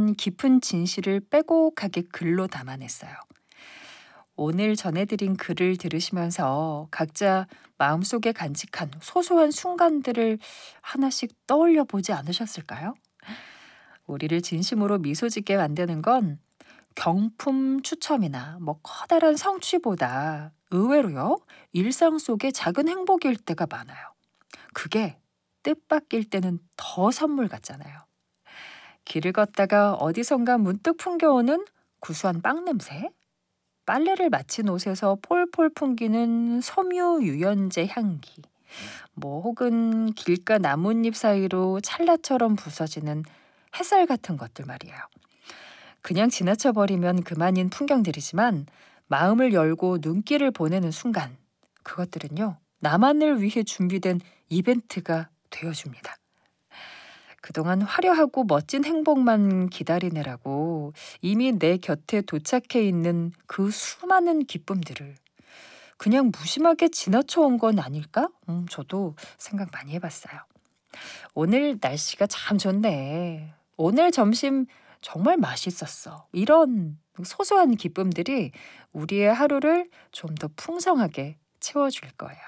속에선 깊은 진실을 빼곡하게 글로 담아냈어요. 오늘 전해드린 글을 들으시면서 각자 마음속에 간직한 소소한 순간들을 하나씩 떠올려 보지 않으셨을까요? 우리를 진심으로 미소 짓게 만드는 건 경품 추첨이나 커다란 성취보다 의외로요, 일상 속의 작은 행복일 때가 많아요. 그게 뜻밖일 때는 더 선물 같잖아요. 길을 걷다가 어디선가 문득 풍겨오는 구수한 빵 냄새? 빨래를 마친 옷에서 폴폴 풍기는 섬유 유연제 향기. 혹은 길가 나뭇잎 사이로 찰나처럼 부서지는 햇살 같은 것들 말이에요. 그냥 지나쳐 버리면 그만인 풍경들이지만 마음을 열고 눈길을 보내는 순간, 그것들은요, 나만을 위해 준비된 이벤트가 되어줍니다. 그동안 화려하고 멋진 행복만 기다리느라고 이미 내 곁에 도착해 있는 그 수많은 기쁨들을 그냥 무심하게 지나쳐 온 건 아닐까? 저도 생각 많이 해봤어요. 오늘 날씨가 참 좋네. 오늘 점심 정말 맛있었어. 이런 소소한 기쁨들이 우리의 하루를 좀 더 풍성하게 채워줄 거예요.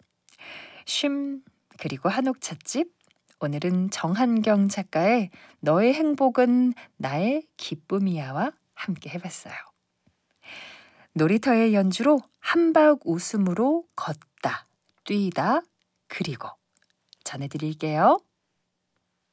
쉼 그리고 한옥 찻집. 오늘은 정한경 작가의 너의 행복은 나의 기쁨이야와 함께 해봤어요. 놀이터의 연주로 한박 웃음으로 걷다, 뛰다, 그리고 전해드릴게요.